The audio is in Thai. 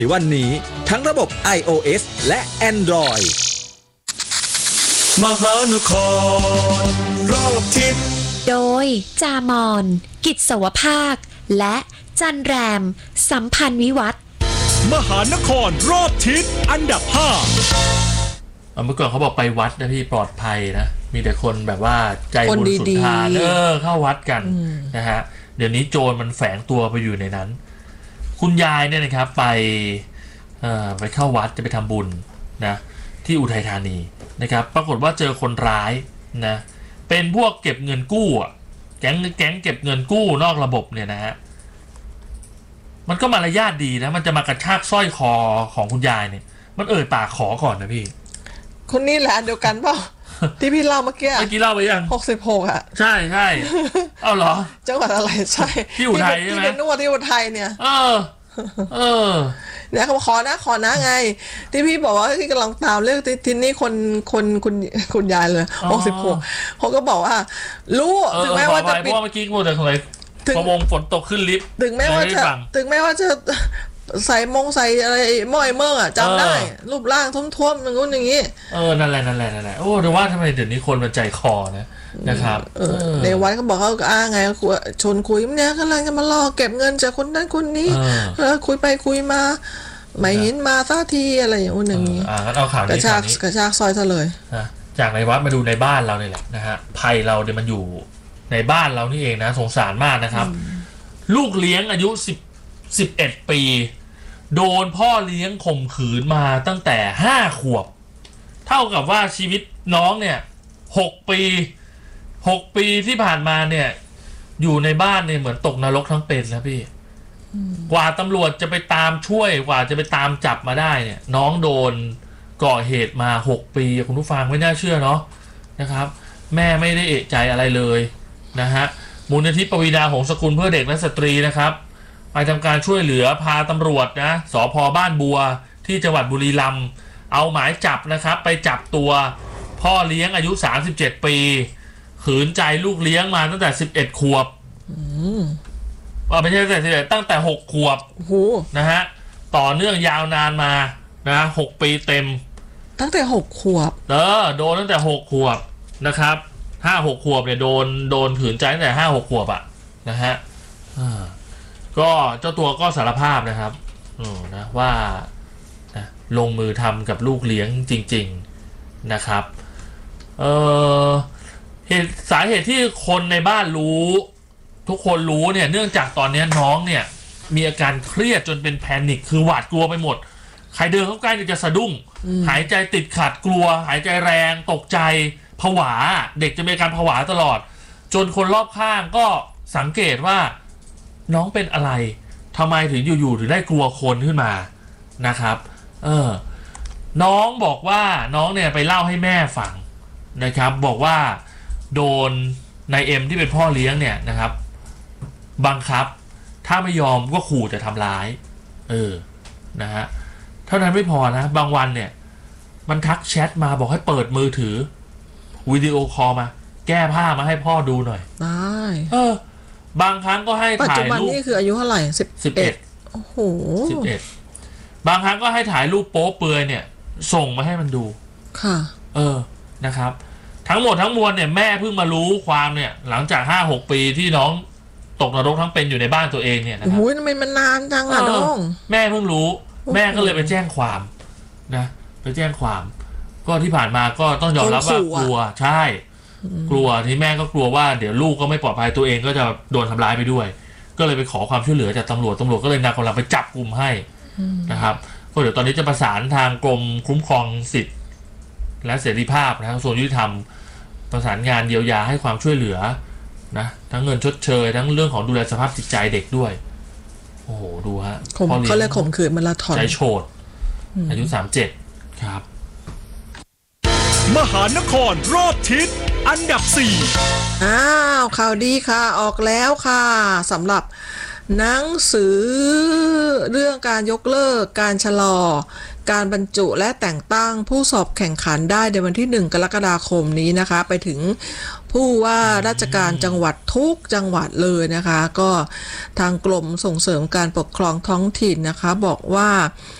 วันนี้ทั้งระบบ iOS และ Android มหานครรอบทิศโดยจามอนกิจสวภาคและจันแรมสัมพันธ์วิวัฒน์มหานครรอบทิศอันดับ5 เมื่อก่อนเขาบอกไปวัดนะพี่ปลอดภัยนะมีแต่คนแบบว่าใจบุญสุนทานเข้าวัดกันนะฮะเดี๋ยวนี้โจรมันแฝงตัวไปอยู่ในนั้นคุณยายเนี่ยนะครับไปเข้าวัดจะไปทำบุญนะที่อุทัยธานีนะครับปรากฏว่าเจอคนร้ายนะเป็นพวกเก็บเงินกู้แก๊งเก็บเงินกู้นอกระบบเนี่ยนะฮะมันก็มารยาทดีนะมันจะมากระชากสร้อยคอของคุณยายเนี่ยมันปากขอก่อนนะพี่คนนี้แหละเดียวกันเปล่าที่พี่เล่าเมื่อกี้เล่าไปยัง 66 ใช่เอาเหรอจังหวัดอะไรใช่ที่อุทัยใช่ไหมที่เป็นนวดที่อุทัยเนี่ยเนี่ยเขาขอนะไงที่พี่บอกว่าที่กำลังตามเรื่องที่นี่คุณยายเลย66เขาก็บอกว่ารู้ถึงแม้ว่าจะปิดเมื่อกี้พูดแต่อะไรพอวงฝนตกขึ้นลิฟต์ถึงแม้ว่าจะใส่อะไรม้อยเมื่อจำได้รูปร่างท้วมๆอย่างงู้นอย่างงี้นั่นแหละโอ้แต่ว่าทำไมเดี๋ยวนี้คนมันใจคอนะครับในวัดเขาบอกเขาไงชวนคุยเนี่ยกำลังจะมาล่อเก็บเงินจากคนนั้นคนนี้คุยไปคุยมาไม่เห็นมาสักทีอะไรอย่างนู้นอย่างนี้งั้นเอาข่าวนี้กระชากซอยซะเลยจากในวัดมาดูในบ้านเราเนี่ยแหละนะฮะภัยเราเนี่ยมันอยู่ในบ้านเรานี่เองนะสงสารมากนะครับลูกเลี้ยงอายุ11 ปีโดนพ่อเลี้ยงข่มขืนมาตั้งแต่5 ขวบเท่ากับว่าชีวิตน้องเนี่ย6 ปีที่ผ่านมาเนี่ยอยู่ในบ้านเนี่ยเหมือนตกนรกทั้งเป็นนะพี่กว่าตำรวจจะไปตามช่วยกว่าจะไปตามจับมาได้เนี่ยน้องโดนก่อเหตุมา6 ปีคุณผู้ฟังไม่น่าเชื่อเนาะนะครับแม่ไม่ได้เอะใจอะไรเลยนะฮะมูลนิธิปวีณาหงส์สกุลเพื่อเด็กและสตรีนะครับไปทำการช่วยเหลือพาตำรวจนะสภ.บ้านบัวที่จังหวัดบุรีรัมย์เอาหมายจับนะครับไปจับตัวพ่อเลี้ยงอายุ37 ปีขืนใจลูกเลี้ยงมาตั้งแต่11 ขวบไม่ใช่ตั้งแต่6 ขวบนะฮะต่อเนื่องยาวนานมานะ6 ปีเต็มตั้งแต่6 ขวบโดนตั้งแต่6 ขวบนะครับ5-6 ขวบเนี่ยโดนขืนใจตั้งแต่5-6 ขวบนะฮะก็เจ้าตัวก็สารภาพนะครับนะว่านะลงมือทำกับลูกเลี้ยงจริงๆนะครับสาเหตุที่คนในบ้านรู้ทุกคนรู้เนี่ยเนื่องจากตอนนี้น้องเนี่ยมีอาการเครียดจนเป็นแพนิคคือหวาดกลัวไปหมดใครเดินเข้าใกล้จะสะดุ้งหายใจติดขัดกลัวหายใจแรงตกใจผวาเด็กจะมีอาการผวาตลอดจนคนรอบข้างก็สังเกตว่าน้องเป็นอะไรทำไมถึงอยู่ๆถึงได้กลัวคนขึ้นมานะครับน้องบอกว่าน้องเนี่ยไปเล่าให้แม่ฟังนะครับบอกว่าโดนนายเอ็มที่เป็นพ่อเลี้ยงเนี่ยนะครับบังคับถ้าไม่ยอมก็ขู่จะทำร้ายนะฮะเท่านั้นไม่พอนะบางวันเนี่ยมันทักแชทมาบอกให้เปิดมือถือวิดีโอคอลมาแก้ผ้ามาให้พ่อดูหน่อยได้บางครั้งก็ให้ถ่ายรูปปัจจุบันนี่คืออายุเท่าไหร่11โอ้โห 11บางครั้งก็ให้ถ่ายรูปโป๊เปลือยเนี่ยส่งมาให้มันดูค่ะนะครับทั้งหมดทั้งมวลเนี่ยแม่เพิ่งมารู้ความเนี่ยหลังจาก 5-6 ปีที่น้องตกนรกทั้งเป็นอยู่ในบ้านตัวเองเนี่ยนะครับโอ้ยทำไมมันนานจังอ่ะน้องแม่เพิ่งรู้แม่ก็เลยไปแจ้งความนะไปแจ้งความก็ที่ผ่านมาก็ต้องยอมรับว่ากลัวใช่กลัวที่แม่ก็กลัวว่าเดี๋ยวลูกก็ไม่ปลอดภัยตัวเองก็จะโดนทำร้ายไปด้วยก็เลยไปขอความช่วยเหลือจากตำรวจก็เลยนำกำลังไปจับกุมให้นะครับก็เดี๋ยวตอนนี้จะประสานทางกรมคุ้มครองสิทธิและเสรีภาพนะกระทรวงยุติธรรมประสานงานเยียวยาให้ความช่วยเหลือนะทั้งเงินชดเชยทั้งเรื่องของดูแลสภาพจิตใจเด็กด้วยโอ้โหดูฮะเขาเลยข่มขืนมาราธอนใจโฉดอายุ37ครับมหานครรอบทิศอันดับ 4ข่าวดีค่ะออกแล้วค่ะสำหรับหนังสือเรื่องการยกเลิกการชะลอการบรรจุและแต่งตั้งผู้สอบแข่งขันได้ในวันที่1 กรกฎาคมนี้นะคะไปถึงผู้ว่าราชการจังหวัดทุกจังหวัดเลยนะคะก็ทางกรมส่งเสริมการปกครองท้องถิ่นนะคะบอกว่า